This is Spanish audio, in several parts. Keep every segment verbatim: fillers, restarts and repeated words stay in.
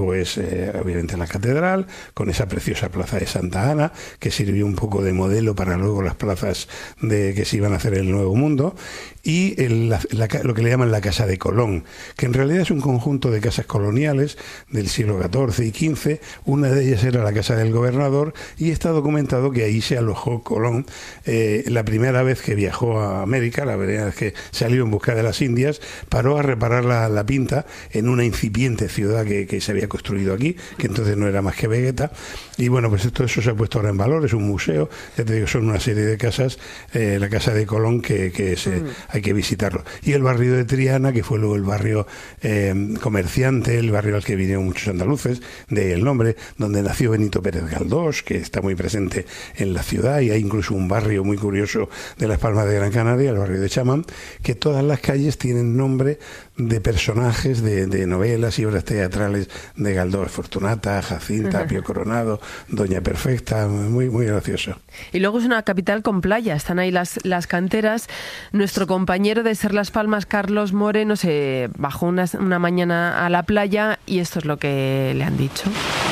Pues eh, obviamente la catedral, con esa preciosa plaza de Santa Ana, que sirvió un poco de modelo para luego las plazas de que se iban a hacer en el Nuevo Mundo, y el, la, la, lo que le llaman la Casa de Colón, que en realidad es un conjunto de casas coloniales del siglo catorce y quince. Una de ellas era la Casa del Gobernador, y está documentado que ahí se alojó Colón eh, la primera vez que viajó a América, la primera vez que salió en busca de las Indias, paró a reparar la, la pinta en una incipiente ciudad que, que se había construido aquí, que entonces no era más que Vegeta. Y bueno, pues todo eso se ha puesto ahora en valor, es un museo, ya te digo, son una serie de casas, eh, la Casa de Colón, que, que se, mm. hay que visitarlo. Y el barrio de Triana, que fue luego el barrio eh, comerciante, el barrio al que vinieron muchos andaluces, de ahí el nombre, donde nació Benito Pérez Galdós, que está muy presente en la ciudad, y hay incluso un barrio muy curioso de Las Palmas de Gran Canaria, el barrio de Chamán, que todas las calles tienen nombre de personajes de, de novelas y obras teatrales de Galdós: Fortunata, Jacinta, Pío Coronado, Doña Perfecta, muy muy gracioso. Y luego es una capital con playa, están ahí las, las canteras. Nuestro compañero de Ser Las Palmas, Carlos Moreno, se bajó una, una mañana a la playa y esto es lo que le han dicho.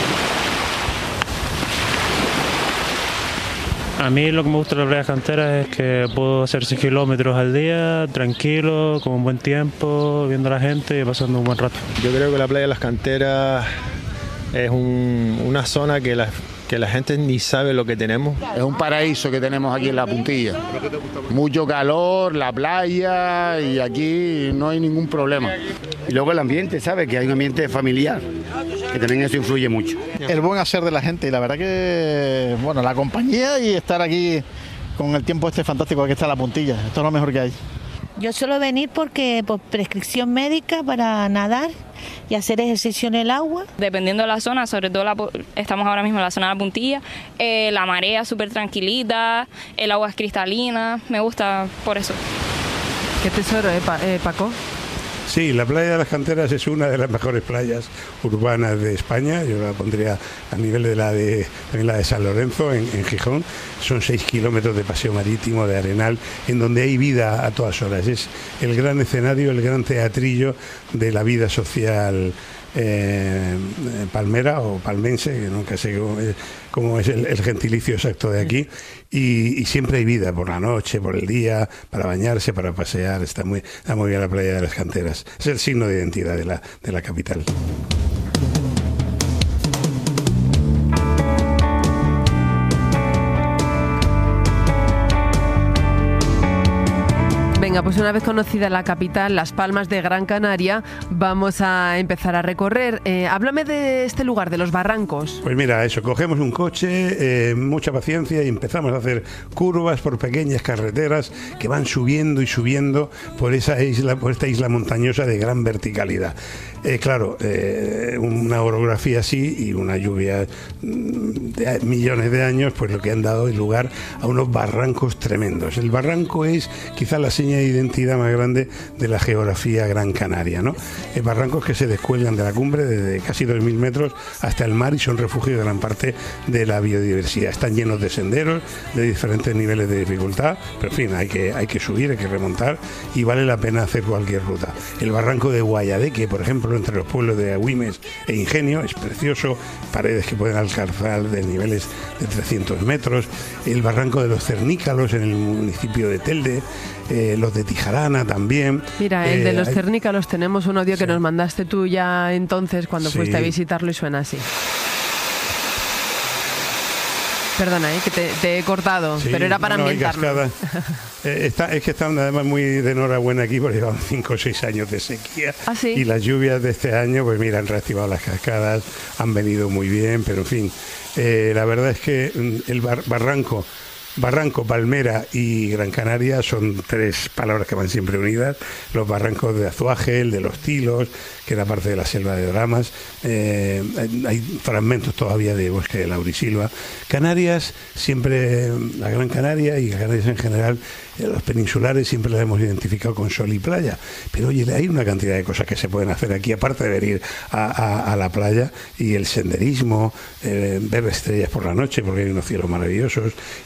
A mí lo que me gusta de las playas canteras es que puedo hacer seis kilómetros al día, tranquilo, con un buen tiempo, viendo a la gente y pasando un buen rato. Yo creo que la playa de las canteras es un, una zona que la, que la gente ni sabe lo que tenemos. Es un paraíso que tenemos aquí en La Puntilla. Mucho calor, la playa, y aquí no hay ningún problema. Y luego el ambiente, ¿sabes? Que hay un ambiente familiar, que también eso influye mucho. El buen hacer de la gente y la verdad que, bueno, la compañía y estar aquí con el tiempo este fantástico que está La Puntilla. Esto es lo mejor que hay. Yo suelo venir porque por prescripción médica para nadar y hacer ejercicio en el agua. Dependiendo de la zona, sobre todo la, estamos ahora mismo en la zona de La Puntilla, eh, la marea súper tranquilita, el agua es cristalina, me gusta por eso. Qué tesoro, ¿eh, pa- eh, Paco? Sí, la playa de las Canteras es una de las mejores playas urbanas de España. Yo la pondría a nivel de la de, también la de San Lorenzo, en, en Gijón. Son seis kilómetros de paseo marítimo, de arenal, en donde hay vida a todas horas. Es el gran escenario, el gran teatrillo de la vida social eh, palmera o palmense, que nunca sé cómo es, cómo es el, el gentilicio exacto de aquí. Y, y siempre hay vida por la noche, por el día, para bañarse, para pasear. Está muy, está muy bien la playa de las Canteras. Es el signo de identidad de la, de la capital. Venga, pues una vez conocida la capital, Las Palmas de Gran Canaria, vamos a empezar a recorrer. Eh, háblame de este lugar, de los barrancos. Pues mira, eso, cogemos un coche, eh, mucha paciencia, y empezamos a hacer curvas por pequeñas carreteras que van subiendo y subiendo por esa isla, por esta isla montañosa de gran verticalidad. Eh, claro, eh, una orografía así y una lluvia de millones de años, pues lo que han dado es lugar a unos barrancos tremendos. El barranco es quizá la seña de identidad más grande de la geografía gran canaria, ¿no? Eh, barrancos que se descuelgan de la cumbre desde casi dos mil metros hasta el mar y son refugio de gran parte de la biodiversidad. Están llenos de senderos de diferentes niveles de dificultad, pero en fin, hay que, hay que subir, hay que remontar y vale la pena hacer cualquier ruta. El barranco de Guayadeque, por ejemplo, entre los pueblos de Agüimes e Ingenio, es precioso, paredes que pueden alcanzar de niveles de trescientos metros. El barranco de los Cernícalos en el municipio de Telde, eh, los de Tijarana también. Mira, el eh, de los hay... Cernícalos, tenemos un audio sí. que nos mandaste tú ya entonces cuando sí. fuiste a visitarlo y suena así. Perdona, ¿eh? que te, te he cortado, sí, pero era para no, ambientarlo. eh, está, es que están además muy de enhorabuena aquí porque llevan cinco o seis años de sequía. ¿Ah, sí? Y las lluvias de este año, pues mira, han reactivado las cascadas, han venido muy bien, pero en fin, eh, la verdad es que el bar, barranco, Barranco, Palmera y Gran Canaria son tres palabras que van siempre unidas. Los barrancos de Azuaje, el de los Tilos, que era parte de la selva de Dramas. Eh, hay, hay fragmentos todavía de bosque de laurisilva. Canarias, siempre, la Gran Canaria y Canarias en general, eh, los peninsulares siempre las hemos identificado con sol y playa. Pero oye, hay una cantidad de cosas que se pueden hacer aquí, aparte de venir a, a, a la playa, y el senderismo, eh, ver estrellas por la noche, porque hay unos cielos maravillosos, interesantes.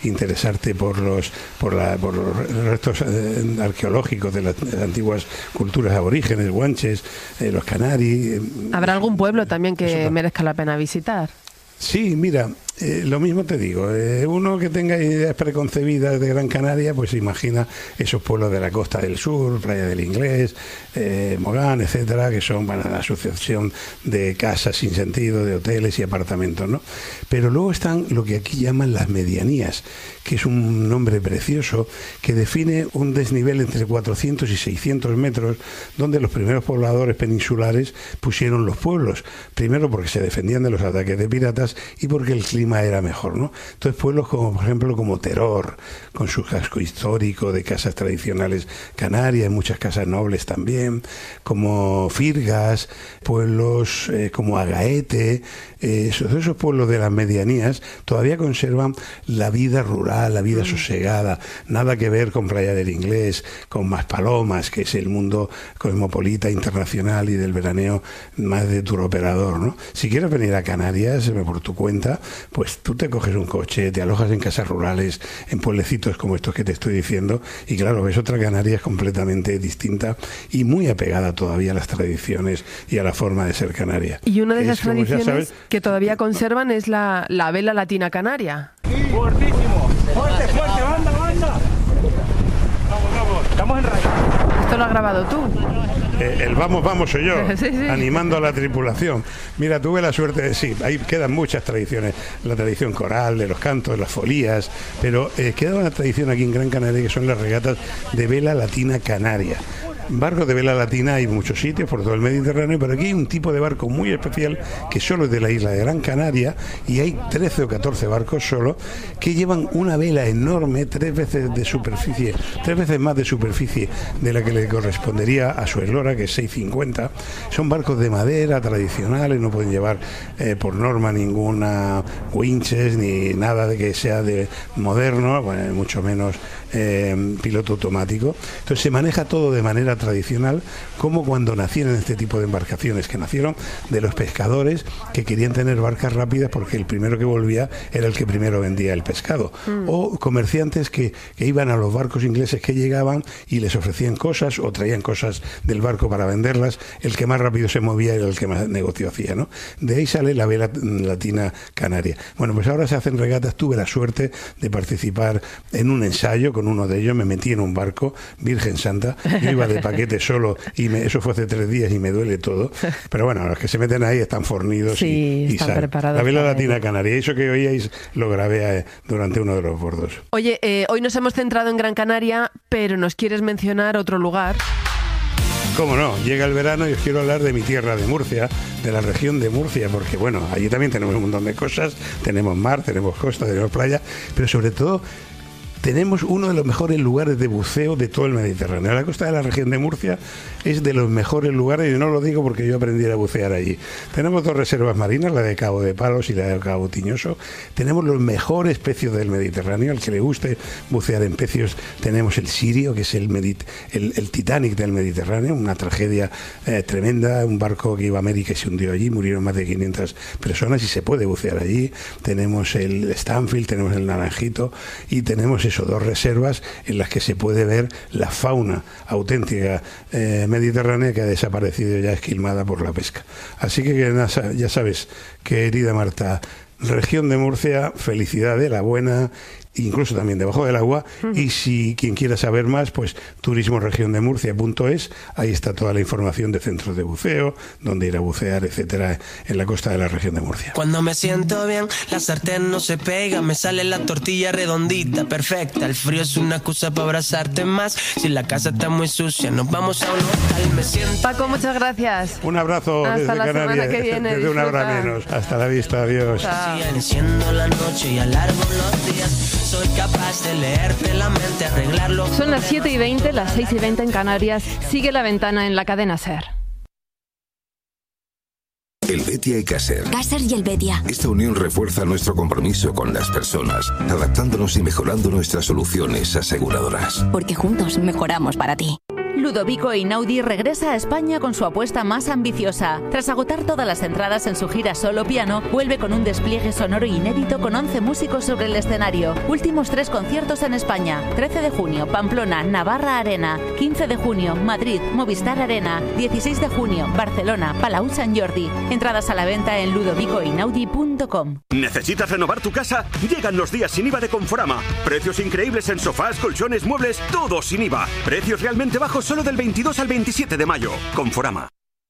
pasarte por los por, la, por los restos eh, arqueológicos de las, de las antiguas culturas aborígenes, guanches, eh, los canaris. Eh, ¿Habrá algún pueblo también que merezca la pena visitar? Sí, mira, eh, lo mismo te digo, eh, uno que tenga ideas preconcebidas de Gran Canaria, pues imagina esos pueblos de la costa del sur, Playa del Inglés, eh, Mogán, etcétera, que son bueno, la asociación de casas sin sentido, de hoteles y apartamentos, ¿no? Pero luego están lo que aquí llaman las medianías, que es un nombre precioso que define un desnivel entre cuatrocientos y seiscientos metros, donde los primeros pobladores peninsulares pusieron los pueblos, primero porque se defendían de los ataques de piratas y porque el clima era mejor, ¿no? Entonces pueblos como, por ejemplo, como Teror, con su casco histórico de casas tradicionales canarias, muchas casas nobles también, como Firgas, pueblos eh, como Agaete, eh, esos, esos pueblos de las medianías todavía conservan la vida rural, la vida mm. sosegada, nada que ver con Playa del Inglés, con Maspalomas, que es el mundo cosmopolita internacional y del veraneo más de turoperador, ¿no? Si quieres venir a Canarias, por tu cuenta, pues tú te coges un coche, te alojas en casas rurales, en pueblecitos como estos que te estoy diciendo, y claro, ves otra Canarias completamente distinta y muy apegada todavía a las tradiciones y a la forma de ser canaria. Y una de esas es, tradiciones sabes, que todavía conservan es la, la vela latina canaria. Fuertísimo, fuerte, fuerte, banda, banda. Vamos, vamos, estamos en rayo. ¿Esto lo has grabado tú? Eh, el vamos, vamos soy yo, sí, sí. animando a la tripulación. Mira, tuve la suerte de, sí, ahí quedan muchas tradiciones, la tradición coral, de los cantos, las folías, pero eh, queda una tradición aquí en Gran Canaria que son las regatas de vela latina canaria. Barcos de vela latina hay muchos sitios por todo el Mediterráneo, pero aquí hay un tipo de barco muy especial que solo es de la isla de Gran Canaria, y hay trece o catorce barcos solo que llevan una vela enorme, tres veces de superficie, tres veces más de superficie de la que le correspondería a su eslora, que es seis cincuenta. Son barcos de madera tradicionales, no pueden llevar eh, por norma ninguna winches ni nada de que sea de moderno, bueno, mucho menos eh, piloto automático. Entonces se maneja todo de manera tradicional, como cuando nacieron este tipo de embarcaciones, que nacieron de los pescadores que querían tener barcas rápidas porque el primero que volvía era el que primero vendía el pescado, mm. o comerciantes que, que iban a los barcos ingleses que llegaban y les ofrecían cosas o traían cosas del barco para venderlas. El que más rápido se movía era el que más negocio hacía, ¿no? De ahí sale la vela latina canaria. Bueno, pues ahora se hacen regatas. Tuve la suerte de participar en un ensayo con uno de ellos, me metí en un barco, Virgen Santa, yo iba de paquete solo y me, eso fue hace tres días y me duele todo, pero bueno, los que se meten ahí están fornidos sí, y, y están preparados. La vela latina canaria, eso que oíais lo grabé eh, durante uno de los bordos. Oye, eh, hoy nos hemos centrado en Gran Canaria, pero nos quieres mencionar otro lugar. Cómo no, llega el verano y os quiero hablar de mi tierra, de Murcia, de la región de Murcia, porque bueno, allí también tenemos un montón de cosas, tenemos mar, tenemos costa, tenemos playa, pero sobre todo tenemos uno de los mejores lugares de buceo de todo el Mediterráneo. La costa de la región de Murcia es de los mejores lugares, y no lo digo porque yo aprendí a bucear allí. Tenemos dos reservas marinas, la de Cabo de Palos y la de Cabo Tiñoso. Tenemos los mejores pecios del Mediterráneo. Al que le guste bucear en pecios, tenemos el Sirio, que es el, Medit el, el Titanic del Mediterráneo, una tragedia eh, tremenda, un barco que iba a América y se hundió allí, murieron más de quinientas personas y se puede bucear allí. Tenemos el Stanfield, tenemos el Naranjito y tenemos eso, dos reservas en las que se puede ver la fauna auténtica eh, mediterránea, que ha desaparecido ya esquilmada por la pesca. Así que ya sabes, querida Marta, región de Murcia, felicidades, la buena, incluso también debajo del agua. Uh-huh. Y si quien quiera saber más, pues turismo región de murcia punto es, ahí está toda la información de centros de buceo, dónde ir a bucear, etcétera, en la costa de la región de Murcia. Cuando me siento bien, la sartén no se pega, me sale la tortilla redondita, perfecta. El frío es una excusa para abrazarte más. Si la casa está muy sucia, nos vamos a un hotel. Me siento... Paco, muchas gracias. Un abrazo. Hasta desde la Canarias, semana que viene. Desde una hora menos. Hasta la vista, adiós. Chao. Enciendo la noche y alargo los días. Soy capaz de leerte la mente, arreglarlo. Son las siete y veinte, las seis y veinte en Canarias. Sigue La Ventana en la cadena SER. Helvetia y Caser. Caser y Helvetia. Esta unión refuerza nuestro compromiso con las personas, adaptándonos y mejorando nuestras soluciones aseguradoras. Porque juntos mejoramos para ti. Ludovico Einaudi regresa a España con su apuesta más ambiciosa. Tras agotar todas las entradas en su gira solo piano, vuelve con un despliegue sonoro inédito con once músicos sobre el escenario. Últimos tres conciertos en España: trece de junio, Pamplona, Navarra Arena; quince de junio, Madrid, Movistar Arena; dieciséis de junio, Barcelona, Palau Sant Jordi. Entradas a la venta en ludovico einaudi punto com. ¿Necesitas renovar tu casa? Llegan los días sin I V A de Conforama. Precios increíbles en sofás, colchones, muebles, todo sin I V A. Precios realmente bajos solo del veintidós al veintisiete de mayo. Conforama.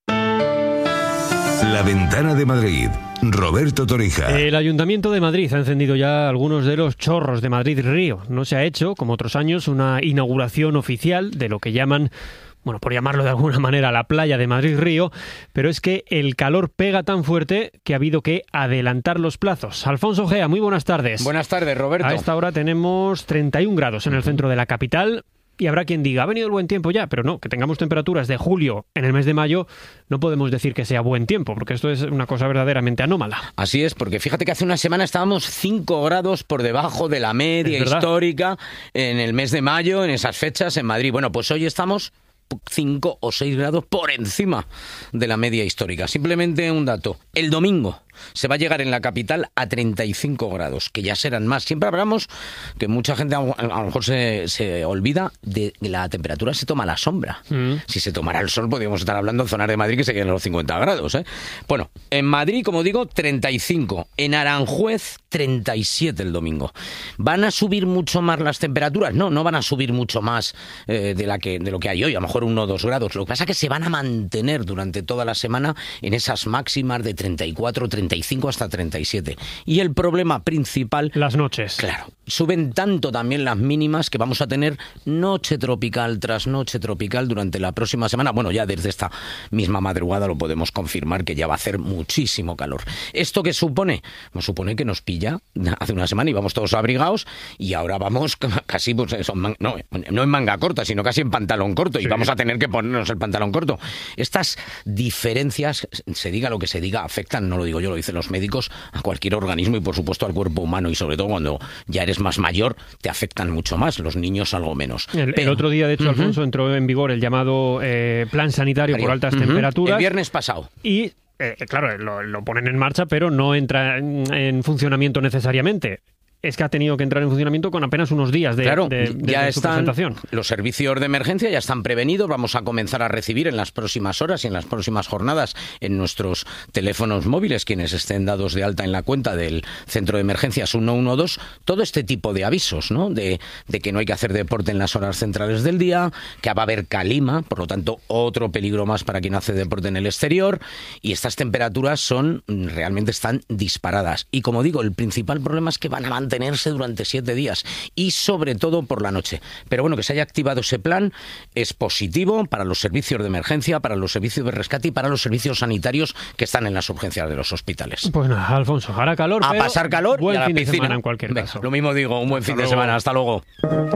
La Ventana de Madrid. Roberto Torija. El Ayuntamiento de Madrid ha encendido ya algunos de los chorros de Madrid Río. No se ha hecho, como otros años, una inauguración oficial de lo que llaman, bueno, por llamarlo de alguna manera, la playa de Madrid Río, pero es que el calor pega tan fuerte que ha habido que adelantar los plazos. Alfonso Gea, muy buenas tardes. Buenas tardes, Roberto. A esta hora tenemos treinta y un grados en el centro de la capital. Y habrá quien diga, ha venido el buen tiempo ya, pero no, que tengamos temperaturas de julio en el mes de mayo, no podemos decir que sea buen tiempo, porque esto es una cosa verdaderamente anómala. Así es, porque fíjate que hace una semana estábamos cinco grados por debajo de la media histórica en el mes de mayo, en esas fechas en Madrid. Bueno, pues hoy estamos cinco o seis grados por encima de la media histórica. Simplemente un dato. El domingo se va a llegar en la capital a treinta y cinco grados, que ya serán más. Siempre hablamos que mucha gente a lo mejor se, se olvida de que la temperatura se toma a la sombra. Mm. Si se tomara el sol, podríamos estar hablando en zonas de Madrid que se quedan a los cincuenta grados, ¿eh? Bueno, en Madrid, como digo, treinta y cinco. En Aranjuez, treinta y siete el domingo. ¿Van a subir mucho más las temperaturas? No, no van a subir mucho más eh, de, la que, de lo que hay hoy, a lo mejor uno o dos grados. Lo que pasa es que se van a mantener durante toda la semana en esas máximas de treinta y cuatro, treinta y cinco hasta treinta y siete. Y el problema principal... Las noches. Claro. Suben tanto también las mínimas que vamos a tener noche tropical tras noche tropical durante la próxima semana. Bueno, ya desde esta misma madrugada lo podemos confirmar que ya va a hacer muchísimo calor. ¿Esto qué supone? Pues supone que nos pilla hace una semana y vamos todos abrigados y ahora vamos casi, pues eso, no, no en manga corta, sino casi en pantalón corto. Sí. Y vamos a tener que ponernos el pantalón corto. Estas diferencias, se diga lo que se diga, afectan, no lo digo yo, lo dicen los médicos, a cualquier organismo y por supuesto al cuerpo humano, y sobre todo cuando ya eres más mayor te afectan mucho más, los niños algo menos. El, Pero, el otro día, de hecho, uh-huh. Alfonso, entró en vigor el llamado eh, plan sanitario por altas uh-huh. temperaturas. El viernes pasado. Y eh, claro, lo, lo ponen en marcha, pero no entra en, en funcionamiento necesariamente. Es que ha tenido que entrar en funcionamiento con apenas unos días de, claro, de, de, ya de su están, presentación. Los servicios de emergencia ya están prevenidos, vamos a comenzar a recibir en las próximas horas y en las próximas jornadas en nuestros teléfonos móviles, quienes estén dados de alta en la cuenta del centro de emergencias uno uno dos, todo este tipo de avisos, ¿no? De, de que no hay que hacer deporte en las horas centrales del día, que va a haber calima, por lo tanto otro peligro más para quien hace deporte en el exterior, y estas temperaturas son, realmente están disparadas. Y como digo, el principal problema es que van a mantenerse durante siete días y sobre todo por la noche. Pero bueno, que se haya activado ese plan es positivo para los servicios de emergencia, para los servicios de rescate y para los servicios sanitarios que están en las urgencias de los hospitales. Pues nada, Alfonso, hará calor, a pero pasar calor buen y a la fin piscina. de semana en cualquier Venga, caso. Lo mismo digo, un buen Hasta fin luego. de semana. Hasta luego.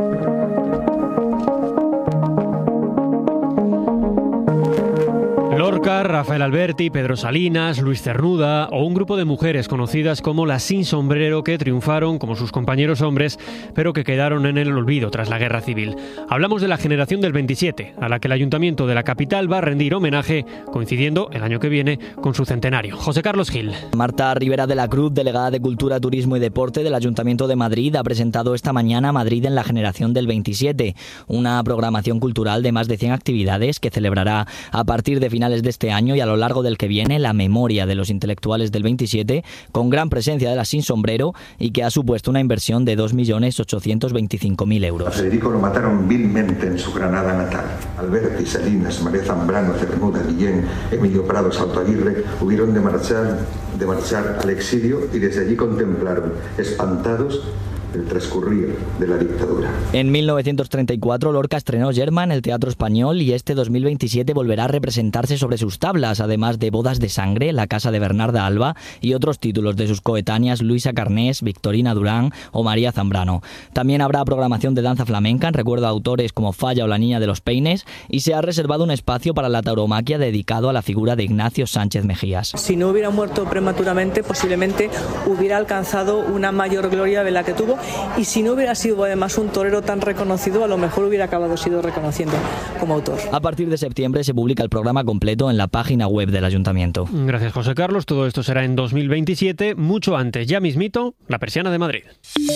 Lorca, Rafael Alberti, Pedro Salinas, Luis Cernuda o un grupo de mujeres conocidas como las Sin Sombrero que triunfaron como sus compañeros hombres, pero que quedaron en el olvido tras la Guerra Civil. Hablamos de la generación del veintisiete, a la que el Ayuntamiento de la capital va a rendir homenaje, coincidiendo el año que viene con su centenario. José Carlos Gil. Marta Rivera de la Cruz, delegada de Cultura, Turismo y Deporte del Ayuntamiento de Madrid, ha presentado esta mañana Madrid en la generación del veintisiete, una programación cultural de más de cien actividades que celebrará a partir de finales de este año y a lo largo del que viene la memoria de los intelectuales del veintisiete, con gran presencia de las Sin Sombrero y que ha supuesto una inversión de dos millones ochocientos veinticinco mil euros. A Federico lo mataron vilmente en su Granada natal. Alberti, Salinas, María Zambrano, Cernuda, Guillén, Emilio Prado, Salto Aguirre hubieron de marchar, de marchar al exilio y desde allí contemplaron, espantados, el transcurrir de la dictadura. En mil novecientos treinta y cuatro Lorca estrenó Yerma en el Teatro Español y este dos mil veintisiete volverá a representarse sobre sus tablas, además de Bodas de Sangre, La Casa de Bernarda Alba y otros títulos de sus coetáneas Luisa Carnés, Victorina Durán o María Zambrano. También habrá programación de danza flamenca en recuerdo a autores como Falla o La Niña de los Peines, y se ha reservado un espacio para la tauromaquia dedicado a la figura de Ignacio Sánchez Mejías. Si no hubiera muerto prematuramente, posiblemente hubiera alcanzado una mayor gloria de la que tuvo, reconocido, y si no hubiera sido además un torero tan reconocido, a lo mejor hubiera acabado siendo reconociendo como autor. A partir de septiembre se publica el programa completo en la página web del Ayuntamiento. Gracias, José Carlos. Todo esto será en dos mil veintisiete, mucho antes, ya mismito, la Persiana de Madrid.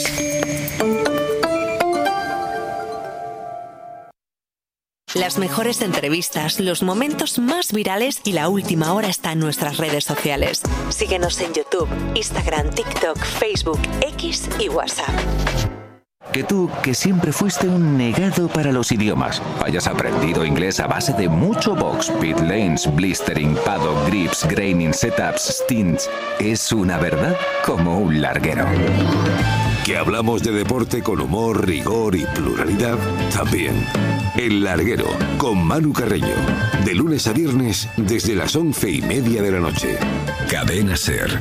Las mejores entrevistas, los momentos más virales y la última hora está en nuestras redes sociales. Síguenos en YouTube, Instagram, TikTok, Facebook, X y WhatsApp. Que tú, que siempre fuiste un negado para los idiomas, hayas aprendido inglés a base de mucho box, pit lanes, blistering, paddock, grips, graining, setups, stints, es una verdad como un larguero. Que hablamos de deporte con humor, rigor y pluralidad, también. El Larguero, con Manu Carreño. De lunes a viernes, desde las once y media de la noche. Cadena SER.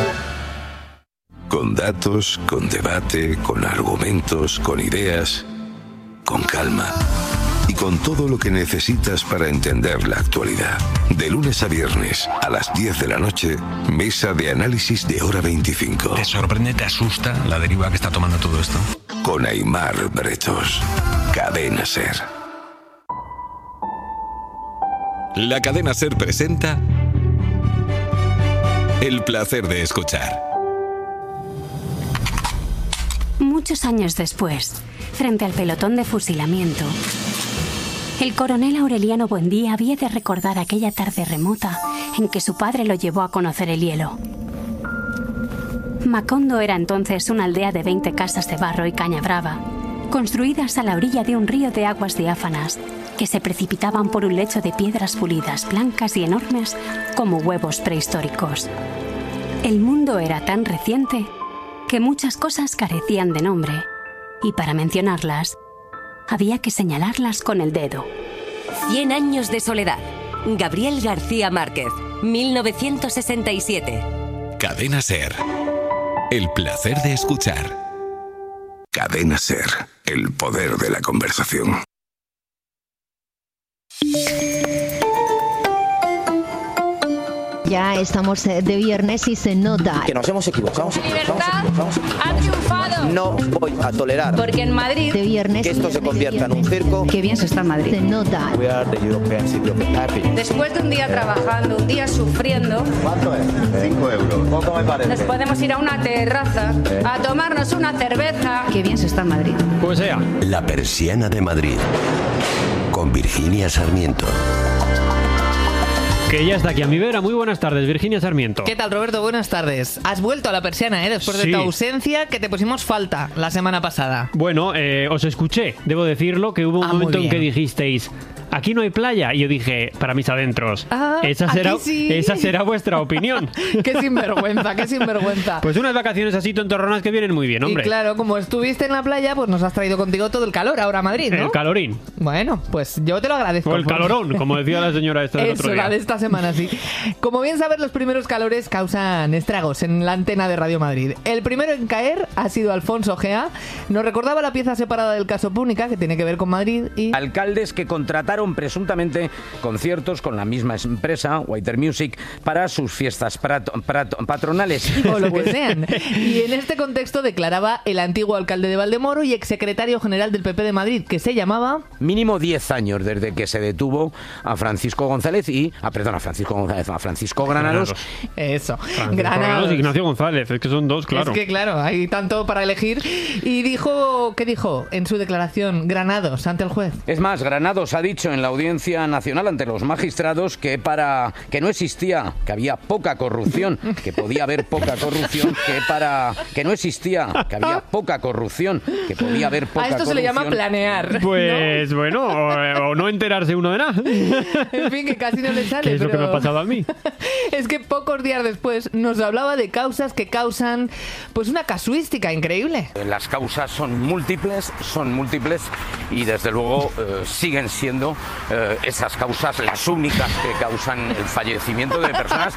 Con datos, con debate, con argumentos, con ideas, con calma. Y con todo lo que necesitas para entender la actualidad. De lunes a viernes, a las diez de la noche, mesa de análisis de Hora veinticinco. ¿Te sorprende, te asusta la deriva que está tomando todo esto? Con Aimar Bretos. Cadena SER. La Cadena SER presenta El placer de escuchar. Muchos años después, frente al pelotón de fusilamiento, el coronel Aureliano Buendía había de recordar aquella tarde remota en que su padre lo llevó a conocer el hielo. Macondo era entonces una aldea de veinte casas de barro y caña brava, construidas a la orilla de un río de aguas diáfanas que se precipitaban por un lecho de piedras pulidas, blancas y enormes como huevos prehistóricos. El mundo era tan reciente que muchas cosas carecían de nombre, y para mencionarlas, había que señalarlas con el dedo. Cien años de soledad. Gabriel García Márquez, mil novecientos sesenta y siete. Cadena SER. El placer de escuchar. Cadena SER. El poder de la conversación. Ya estamos de viernes y se nota que nos hemos equivocado. La libertad ha triunfado. No voy a tolerar porque en Madrid de viernes que esto se convierta en un circo. Qué bien se está en Madrid. Se nota. We are the European City of Happiness. Después de un día trabajando, un día sufriendo. ¿Cuánto es? Cinco euros. Poco me parece. Nos podemos ir a una terraza ¿Eh? a tomarnos una cerveza. Qué bien se está en Madrid. Pues sea. La Persiana de Madrid. Con Virginia Sarmiento. Que ya está aquí a mi vera. Muy buenas tardes, Virginia Sarmiento. ¿Qué tal, Roberto? Buenas tardes. Has vuelto a la persiana, ¿eh? Después sí. de tu ausencia, que te pusimos falta la semana pasada. Bueno, eh, os escuché, debo decirlo, que hubo un ah, momento en que dijisteis, aquí no hay playa, y yo dije, para mis adentros, ah, esa, será, sí. esa será vuestra opinión. Qué sinvergüenza, qué sinvergüenza. Pues unas vacaciones así tontorronas que vienen muy bien, hombre. Y claro, como estuviste en la playa, pues nos has traído contigo todo el calor ahora a Madrid, ¿no? El calorín. Bueno, pues yo te lo agradezco. O el calorón, como decía la señora esta del Eso, otro día. la de esta semana, sí. Como bien sabes, los primeros calores causan estragos en la antena de Radio Madrid. El primero en caer ha sido Alfonso Gea. Nos recordaba la pieza separada del caso Púnica, que tiene que ver con Madrid y... Alcaldes que contrataron presuntamente conciertos con la misma empresa, Whiter Music, para sus fiestas prato, prato, patronales. O lo que sean. Y en este contexto declaraba el antiguo alcalde de Valdemoro y exsecretario general del P P de Madrid, que se llamaba... Mínimo diez años desde que se detuvo a Francisco González y... Ah, perdón, a Francisco González, a Francisco Granados. Eso, Francisco Granados. Granados y Ignacio González, es que son dos, claro. Es que claro, hay tanto para elegir. Y dijo, ¿qué dijo en su declaración Granados ante el juez? Es más, Granados ha dicho en la Audiencia Nacional ante los magistrados que para que no existía, que había poca corrupción, que podía haber poca corrupción, que para que no existía, que había poca corrupción, que podía haber poca corrupción. A esto se le llama planear. Pues ¿no? bueno, o, o no enterarse uno de nada. En fin, que casi no le sale. ¿Qué es pero... lo que me ha pasado a mí? Es que pocos días después nos hablaba de causas que causan pues una casuística increíble. Las causas son múltiples, son múltiples y desde luego eh, siguen siendo eh, esas causas las únicas que causan el fallecimiento de personas.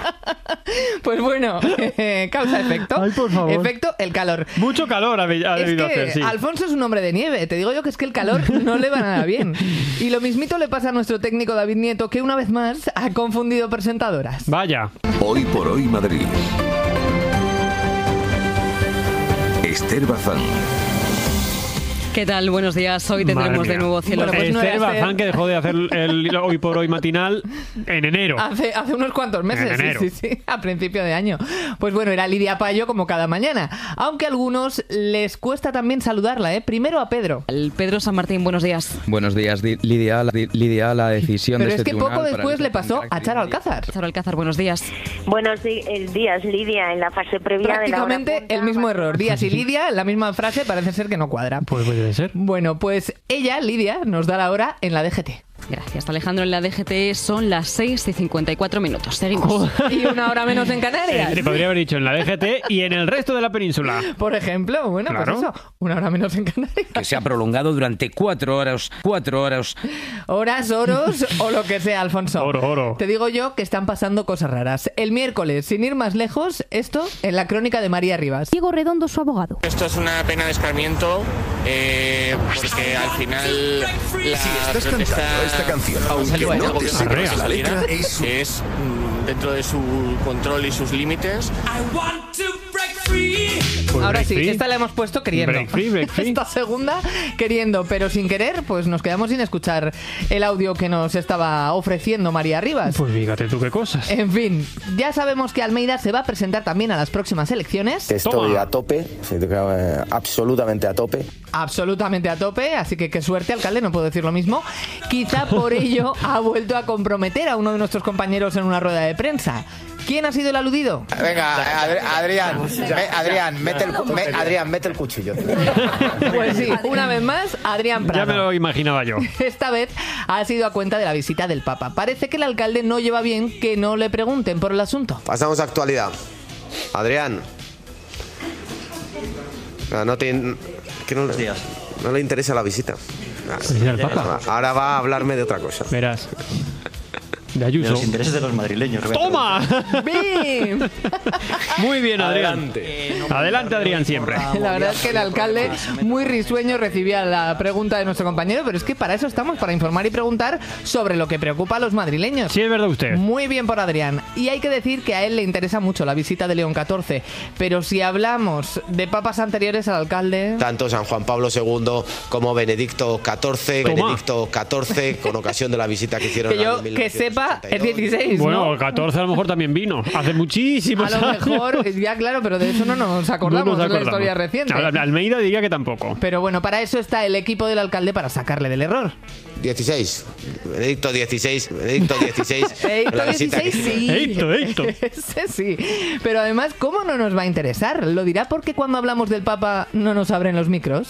Pues bueno, eh, causa-efecto. Ay, por favor. Efecto, el calor. Mucho calor ha, ha debido es que hacer, sí. Alfonso es un hombre de nieve. Te digo yo que es que el calor no le va nada bien. Y lo mismito le pasa a nuestro técnico David Nieto, que una vez más ha confundido presentadoras. Vaya. Hoy por hoy Madrid. Esther Bazán. ¿Qué tal? Buenos días. Hoy tendremos de nuevo cielo. Bueno, pues no Esther Bazán, que dejó de hacer el Hoy por Hoy matinal en enero. Hace, hace unos cuantos meses, en enero. sí, sí, sí, a principio de año. Pues bueno, era Lidia Payo como cada mañana. Aunque a algunos les cuesta también saludarla, ¿eh? Primero a Pedro. El Pedro San Martín, buenos días. Buenos días, Lidia. La, Lidia, la decisión Pero de es este que poco tribunal después para le pasó a Charo Alcázar. Charo Alcázar, buenos días. Buenos días, Lidia, en la fase previa de la hora Prácticamente el mismo error. Díaz y Lidia, la misma frase, parece ser que no cuadra. Pues puede ser. Bueno, pues ella, Lidia, nos da la hora en la D G T. Gracias, Alejandro. En la D G T son las seis y cincuenta y cuatro minutos. Seguimos. Y una hora menos en Canarias. Eh, podría haber dicho en la D G T y en el resto de la península. Por ejemplo, bueno, Claro. pues eso, una hora menos en Canarias. Que se ha prolongado durante cuatro horas, cuatro horas. Horas, oros o lo que sea, Alfonso. Oro, oro. Te digo yo que están pasando cosas raras. El miércoles, sin ir más lejos, esto en la crónica de María Rivas. Diego Redondo, su abogado. Esto es una pena de escarmiento eh, porque al final la Si estás protesta cantando esta canción, aunque salió no algo te que sepas la letra, es, es mm, dentro de su control y sus límites. Pues Ahora break sí, free. esta la hemos puesto queriendo. Break free, break free. Esta segunda queriendo, pero sin querer, pues nos quedamos sin escuchar el audio que nos estaba ofreciendo María Rivas. Pues fíjate tú qué cosas. En fin, ya sabemos que Almeida se va a presentar también a las próximas elecciones. Estoy a tope, sí, eh, absolutamente a tope. Absolutamente a tope, así que qué suerte, alcalde, no puedo decir lo mismo. Quizá por ello ha vuelto a comprometer a uno de nuestros compañeros en una rueda de prensa. ¿Quién ha sido el aludido? Venga, Adri- Adrián, me- Adrián, mete el, cu- me- Adrián, mete el cuchillo. Pues sí, una vez más, Adrián Prado. Ya me lo imaginaba yo. Esta vez ha sido a cuenta de la visita del Papa. Parece que el alcalde no lleva bien que no le pregunten por el asunto. Pasamos a actualidad. Adrián. Ah, No, te, que no, no le interesa la visita. Ah, Visita del Papa. Ahora va a hablarme de otra cosa. Verás. De Ayuso. De los intereses de los madrileños. ¡Toma! ¡Bim! Muy bien, Adrián. Adelante. Adelante, Adrián, siempre. La verdad es que el alcalde, muy risueño, recibía la pregunta de nuestro compañero, pero es que para eso estamos, para informar y preguntar sobre lo que preocupa a los madrileños. Sí, es verdad usted. Muy bien por Adrián. Y hay que decir que a él le interesa mucho la visita de León catorce, pero si hablamos de papas anteriores al alcalde... Tanto San Juan Pablo segundo como Benedicto catorce. Toma. Benedicto catorce, con ocasión de la visita que hicieron Que en el yo, año que mil novecientos sepa, ochenta y dos. es dieciséis, Bueno, ¿no? el catorce a lo mejor también vino. Hace muchísimos A lo años. mejor, ya claro, pero de eso no nos acordamos, No nos es la acordamos. historia reciente. Al- Almeida diría que tampoco. Pero bueno, para eso está el equipo del alcalde, para sacarle del error. dieciséis. Benedicto dieciséis. Benedicto dieciséis. Edicto La visita que dieciséis, sí. Edicto, edicto. Ese sí. Pero además, ¿cómo no nos va a interesar? ¿Lo dirá porque cuando hablamos del Papa no nos abren los micros?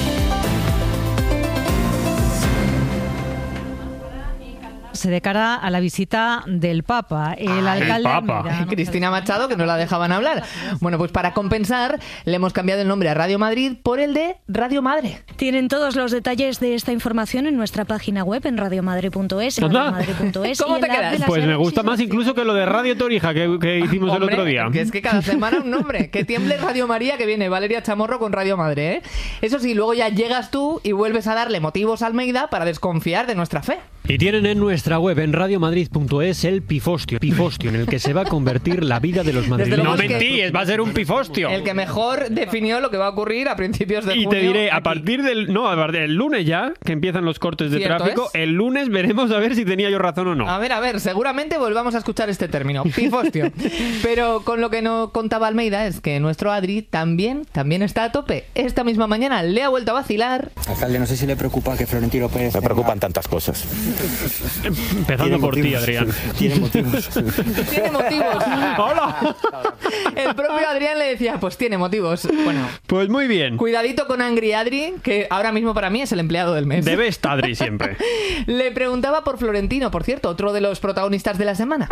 De cara a la visita del Papa. El Ah, alcalde Papa. Almeida, Cristina Machado, que no la dejaban hablar. Bueno, pues para compensar, le hemos cambiado el nombre a Radio Madrid por el de Radio Madre. Tienen todos los detalles de esta información en nuestra página web en radiomadre punto es. ¿Anda? ¿Cómo te quedas? Pues me gusta más incluso que lo de Radio Torija que, que hicimos el Hombre, otro día. Que es que cada semana un nombre. Que tiemble Radio María, que viene Valeria Chamorro con Radio Madre, ¿eh? Eso sí, luego ya llegas tú y vuelves a darle motivos a Almeida para desconfiar de nuestra fe. Y tienen en nuestra web en radiomadrid punto es el pifostio, pifostio en el que se va a convertir la vida de los madrileños. luego No es que- mentíes, va a ser un pifostio. El que mejor definió lo que va a ocurrir a principios de Y junio. te diré, a aquí. partir del no, a partir del lunes ya, que empiezan los cortes de Cierto tráfico, es. el lunes veremos a ver si tenía yo razón o no. A ver, a ver, seguramente volvamos a escuchar este término, pifostio. Pero con lo que no contaba Almeida es que nuestro Adri también, también está a tope. Esta misma mañana le ha vuelto a vacilar. Alcalde, no sé si le preocupa que Florentino Pérez... Me preocupan tantas cosas. Empezando por ti, Adrián. Tiene motivos. Tiene motivos. ¡Hola! El propio Adrián le decía, pues tiene motivos. Bueno, Pues muy bien. cuidadito con Angry Adri, que ahora mismo para mí es el empleado del mes. Debe estar Adri siempre. Le preguntaba por Florentino, por cierto, otro de los protagonistas de la semana.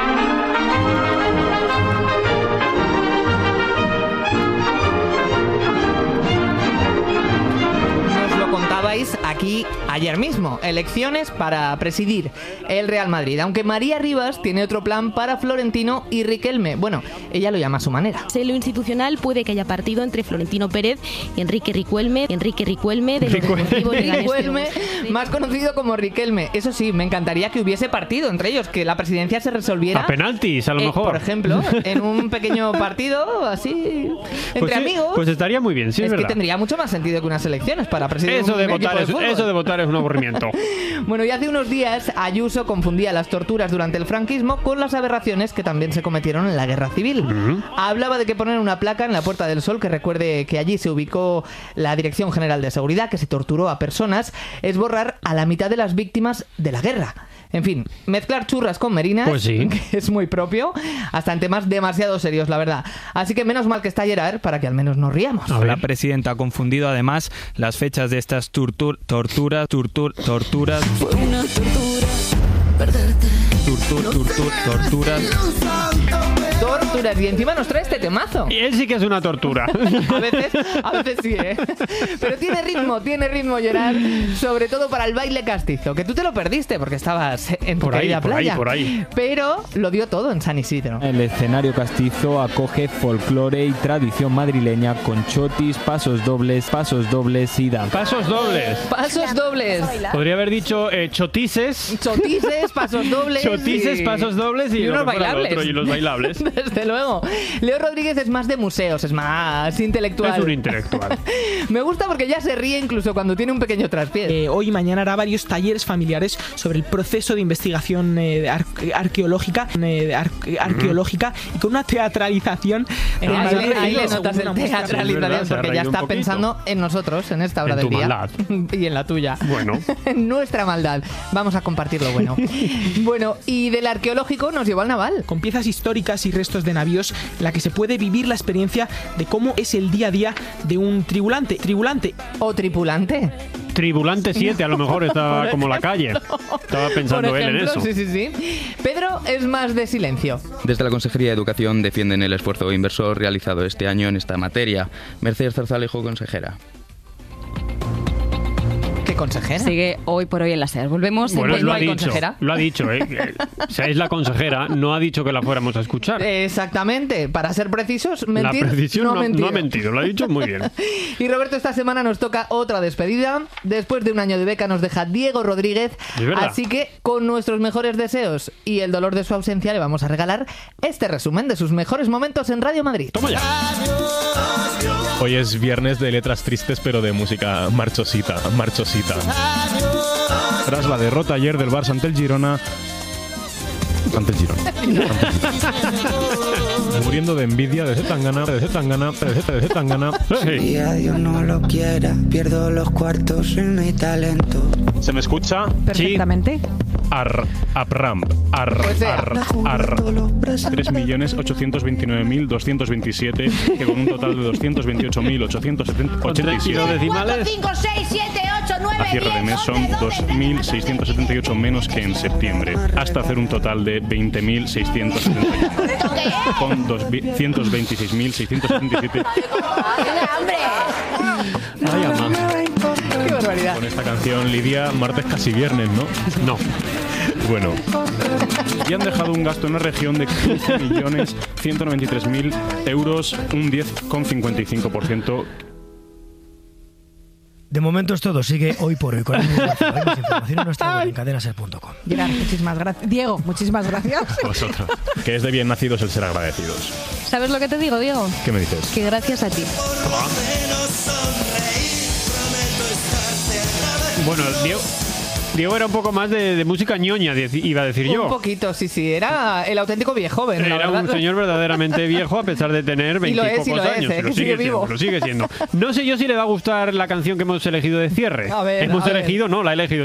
Nos lo contabais aquí aquí ayer mismo. Elecciones para presidir el Real Madrid. Aunque María Rivas tiene otro plan para Florentino y Riquelme. Bueno, ella lo llama a su manera. En lo institucional puede que haya partido entre Florentino Pérez y Enrique Riquelme. Enrique Riquelme de los Deportivos Leganés. Riquelme, más conocido como Riquelme. Eso sí, me encantaría que hubiese partido entre ellos, que la presidencia se resolviera a penaltis, a lo eh, mejor. Por ejemplo, en un pequeño partido así entre pues sí, amigos. Pues estaría muy bien, sí, es, es verdad. que tendría mucho más sentido que unas elecciones para presidir eso un de equipo votar de es, fútbol. Eso de votar es un aburrimiento. Bueno, y hace unos días Ayuso confundía las torturas durante el franquismo con las aberraciones que también se cometieron en la Guerra Civil. Uh-huh. Hablaba de que poner una placa en la Puerta del Sol que recuerde que allí se ubicó la Dirección General de Seguridad, que se torturó a personas, es borrar a la mitad de las víctimas de la guerra. En fin, mezclar churras con merinas, pues sí, que es muy propio, hasta en temas demasiado serios, la verdad. Así que menos mal que está Gerard para que al menos nos riamos. La presidenta ha confundido además las fechas de estas tortur, torturas, tortur, torturas. Fue una tortura perderte. Tortur, tortur, torturas. Torturas, y encima nos trae este temazo. Y él sí que es una tortura. A veces, a veces sí, ¿eh? Pero tiene ritmo, tiene ritmo, Gerard, sobre todo para el baile castizo, que tú te lo perdiste porque estabas en tu por ahí, querida por playa. ahí, por ahí. Pero lo dio todo en San Isidro. El escenario castizo acoge folclore y tradición madrileña con chotis, pasos dobles, pasos dobles y danza. Pasos dobles. Pasos dobles. Podría haber dicho eh, chotises. Chotises, pasos dobles. Chotises, y... pasos dobles y, y unos bailables. Otro, y los bailables. Desde luego. Leo Rodríguez es más de museos, es más intelectual. Es un intelectual. Me gusta porque ya se ríe incluso cuando tiene un pequeño traspié. Eh, hoy y mañana hará varios talleres familiares sobre el proceso de investigación eh, ar arqueológica, eh, ar arqueológica mm. y con una teatralización. Eh, eh, ahí, le, ahí le notas el teatralización porque ya está pensando en nosotros en esta hora en del tu día. Maldad. Y en la tuya. Bueno. En nuestra maldad. Vamos a compartir lo bueno. Bueno, y del arqueológico nos llevó al naval. Con piezas históricas y restos de navíos, en la que se puede vivir la experiencia de cómo es el día a día de un tribulante. Tribulante. O tripulante. Tribulante siete, a lo mejor estaba como la calle. Estaba pensando Por ejemplo, él en eso. Sí, sí, sí. Pedro es más de silencio. Desde la Consejería de Educación defienden el esfuerzo inversor realizado este año en esta materia. Mercedes Zarzalejo, consejera. ¿Qué consejera? Sigue hoy por hoy en la SER. Volvemos bueno, en lo ha dicho, consejera. Lo ha dicho, ¿eh? O sea, es la consejera, no ha dicho que la fuéramos a escuchar. Exactamente. Para ser precisos, mentir. La precisión no, no, mentido. no ha mentido, lo ha dicho muy bien. Y Roberto, esta semana nos toca otra despedida. Después de un año de beca nos deja Diego Rodríguez. Así que con nuestros mejores deseos y el dolor de su ausencia le vamos a regalar este resumen de sus mejores momentos en Radio Madrid. Toma ya. Hoy es viernes de letras tristes, pero de música marchosita, marchosita. Tras la derrota ayer del Barça ante el Girona... Ante el Girona. Ante el Girona. Muriendo de envidia, de Zetangana, de Zetangana, de Zetangana. Si Dios no lo quiera, pierdo los cuartos en mi talento. ¿Se me escucha? Perfectamente. Sí. Ar, apram, ar, pues ar, ar. tres millones ochocientos veintinueve mil doscientos veintisiete, que con un total de doscientos veintiocho mil ochocientos ochenta y siete decimales. cinco, seis, siete, ocho, nueve, a cierre de mes son dos mil seiscientos setenta y ocho menos que en septiembre, hasta hacer un total de veinte mil seiscientos setenta y uno, con doscientos veintiséis mil seiscientos setenta y siete. Ay, ama. Qué barbaridad. Con esta canción, Lidia, martes casi viernes, ¿no? No. Bueno, y han dejado un gasto en la región de quince millones ciento noventa y tres mil euros, un diez coma cincuenta y cinco por ciento. De momento es todo. Sigue hoy por hoy con el mismo. Hay más información en nuestra web en cadenaser punto com. Gerard, muchísimas gracias. Diego, muchísimas gracias. Vosotros, que es de bien nacidos el ser agradecidos. ¿Sabes lo que te digo, Diego? ¿Qué me dices? Que gracias a ti. Bueno, Diego, Diego era un poco más de, de música ñoña, iba a decir yo. Un poquito, sí, sí. Era el auténtico viejo joven. Era un señor verdaderamente viejo a pesar de tener veintipocos y lo es, y lo años. Es, ¿eh? lo, que sigue sigue siendo, vivo. lo sigue siendo. No sé yo si le va a gustar la canción que hemos elegido de cierre. A ver, hemos a ver. elegido, no, la he elegido